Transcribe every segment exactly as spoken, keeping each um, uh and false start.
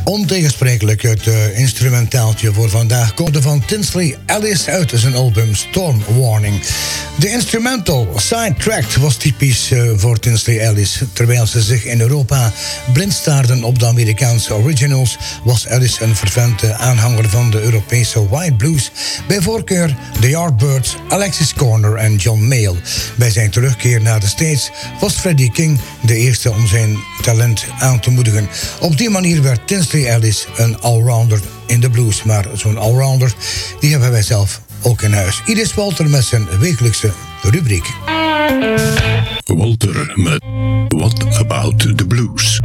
Ontegensprekelijk het uh, instrumentaaltje voor vandaag komt van Tinsley Ellis uit zijn album Storm Warning. De instrumental Sidetracked was typisch uh, voor Tinsley Ellis. Terwijl ze zich in Europa blind staarden op de Amerikaanse originals, was Ellis een fervente aanhanger van de Europese white blues. Bij voorkeur The Yardbirds, Alexis Corner en John Mayall. Bij zijn terugkeer naar de States was Freddie King de eerste om zijn talent aan te moedigen. Op die manier werd Tinsley Ellis een allrounder in de blues. Maar zo'n allrounder, die hebben wij zelf ook in huis. Hier is Walter met zijn wekelijkse rubriek. Walter met What About the Blues.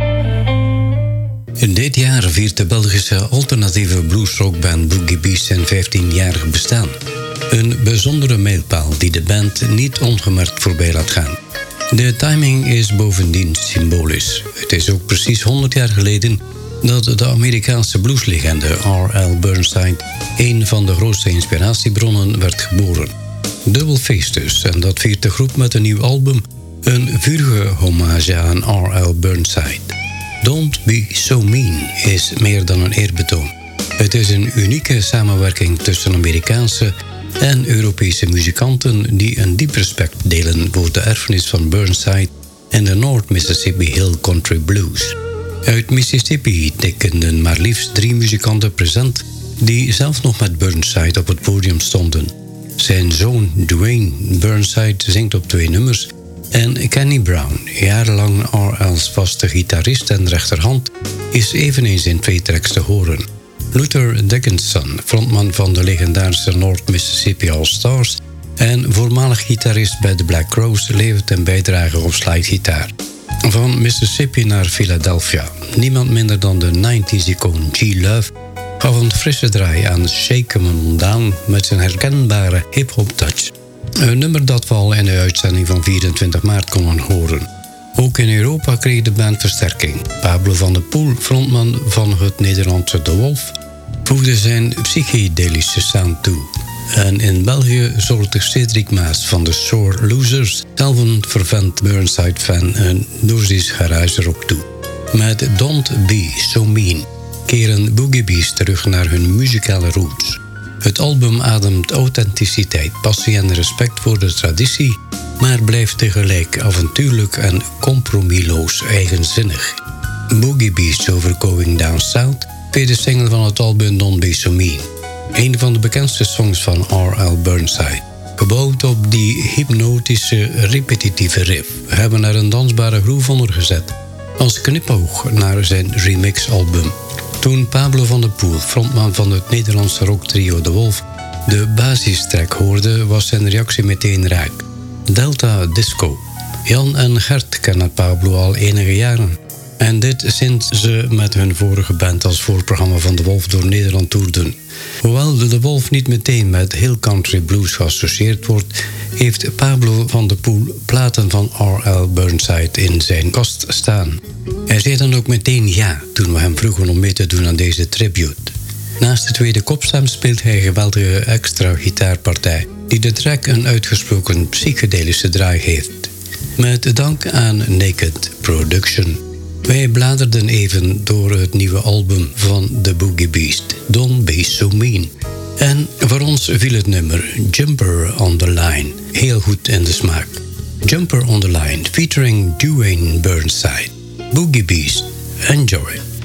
In dit jaar viert de Belgische alternatieve bluesrockband Boogie Beast zijn vijftienjarig bestaan. Een bijzondere mijlpaal die de band niet ongemerkt voorbij laat gaan. De timing is bovendien symbolisch. Het is ook precies honderd jaar geleden dat de Amerikaanse blueslegende R L Burnside een van de grootste inspiratiebronnen werd geboren. Double Face dus, en dat viert de groep met een nieuw album, een vurige hommage aan R L Burnside. Don't Be So Mean is meer dan een eerbetoon. Het is een unieke samenwerking tussen Amerikaanse en Europese muzikanten die een diep respect delen voor de erfenis van Burnside en de North Mississippi Hill Country Blues. Uit Mississippi tekenden maar liefst drie muzikanten present die zelf nog met Burnside op het podium stonden. Zijn zoon Dwayne Burnside zingt op twee nummers en Kenny Brown, jarenlang R L's vaste gitarist en rechterhand, is eveneens in twee tracks te horen. Luther Dickinson, frontman van de legendarische North Mississippi All Stars en voormalig gitarist bij de Black Crowes, levert een bijdrage op slidegitaar. Van Mississippi naar Philadelphia. Niemand minder dan de negentig's-icoon G. Love gaf een frisse draai aan Shake 'em On Down met zijn herkenbare hip-hop touch. Een nummer dat we al in de uitzending van vierentwintig maart konden horen. Ook in Europa kreeg de band versterking. Pablo van der Poel, frontman van het Nederlandse The Wolf, voegde zijn psychedelische sound toe. En in België zorgde Cedric Maas van de Sore Losers, zelf een fervent Burnside-fan, een dosis garage rock toe. Met Don't Be So Mean keren Boogie Beast terug naar hun muzikale roots. Het album ademt authenticiteit, passie en respect voor de traditie, maar blijft tegelijk avontuurlijk en compromisloos eigenzinnig. Boogie Beast over Going Down South, tweede single van het album Don't Be So Mean. Een van de bekendste songs van R L Burnside. Gebouwd op die hypnotische, repetitieve riff, hebben er een dansbare groove onder gezet. Als knipoog naar zijn remix-album. Toen Pablo van der Poel, frontman van het Nederlandse rocktrio The Wolf, de basistrack hoorde, was zijn reactie meteen raak. Delta Disco. Jan en Gert kennen Pablo al enige jaren. En dit sinds ze met hun vorige band als voorprogramma van The Wolf door Nederland toerden. Hoewel de The Wolf niet meteen met Hill Country Blues geassocieerd wordt, heeft Pablo van der Poel platen van R L Burnside in zijn kast staan. Hij zei dan ook meteen ja toen we hem vroegen om mee te doen aan deze tribute. Naast de tweede kopstem speelt hij een geweldige extra gitaarpartij die de track een uitgesproken psychedelische draai geeft. Met dank aan Naked Production. Wij bladerden even door het nieuwe album van The Boogie Beast, Don't Be So Mean. En voor ons viel het nummer Jumper on the Line heel goed in de smaak. Jumper on the Line featuring Dwayne Burnside. Boogie Beast, enjoy.